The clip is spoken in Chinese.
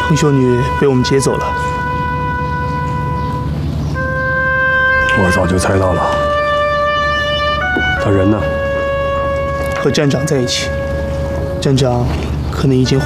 红袖女被我们劫走了。 我早就猜到了。他人呢？ 和站长在一起。站长可能已经